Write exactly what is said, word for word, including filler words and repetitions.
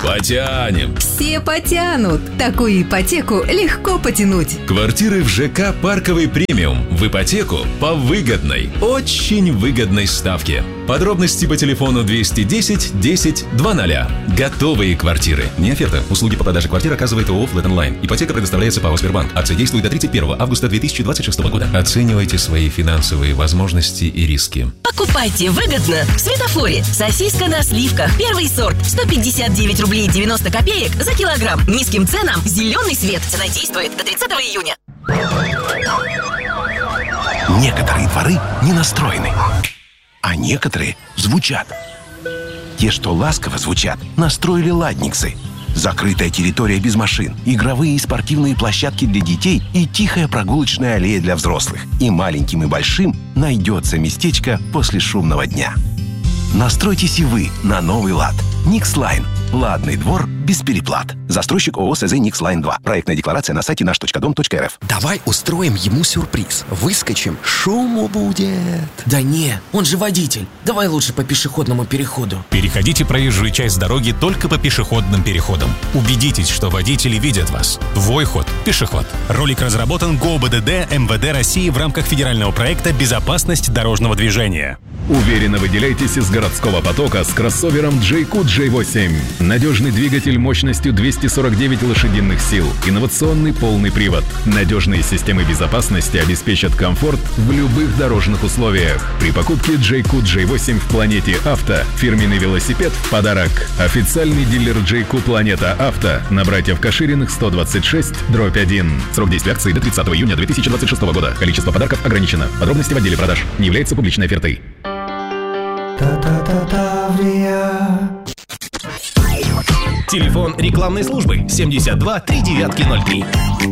Потянем. Все потянут. Такую ипотеку легко потянуть. Квартиры в ЖК «Парковый премиум» в ипотеку по выгодной, очень выгодной ставке. Подробности по телефону двести десять десять двадцать. Готовые квартиры. Не оферта. Услуги по продаже квартир оказывает ООО «Флэт Онлайн». Ипотека предоставляется ПАО «Сбербанк». Акция действует до тридцать первого августа две тысячи двадцать шестого года. Оценивайте свои финансовые возможности и риски. Покупайте выгодно в Светофоре. Сосиска на сливках. Первый сорт. сто пятьдесят девять рублей девяносто копеек за килограмм. Низким ценам зеленый свет. Цена действует до тридцатого июня. Некоторые дворы не настроены, а некоторые звучат. Те, что ласково звучат, настроили ладниксы. Закрытая территория без машин, игровые и спортивные площадки для детей и тихая прогулочная аллея для взрослых. И маленьким, и большим найдется местечко после шумного дня. Настройтесь и вы на новый лад. Никслайн. Ладный двор без переплат. Застройщик ООО СЗ Никслайн два. Проектная декларация на сайте наш точка дом точка эр эф. Давай устроим ему сюрприз. Выскочим, шуму будет. Да не, он же водитель. Давай лучше по пешеходному переходу. Переходите проезжую часть дороги только по пешеходным переходам. Убедитесь, что водители видят вас. Твой ход – пешеход. Ролик разработан ГОБДД МВД России в рамках федерального проекта «Безопасность дорожного движения». Уверенно выделяйтесь из городского потока с кроссовером Джейку джей восемь. Надежный двигатель мощностью двести сорок девять лошадиных сил. Инновационный полный привод. Надежные системы безопасности обеспечат комфорт в любых дорожных условиях. При покупке Джейку джей восемь в Планете Авто фирменный велосипед в подарок. Официальный дилер Джейку Планета Авто на Братьев Кашириных сто двадцать шесть дробь один. Срок действия акции до тридцатого июня две тысячи двадцать шестого года. Количество подарков ограничено. Подробности в отделе продаж. Не является публичной офертой. Телефон рекламной службы семьдесят два три девятки ноль три.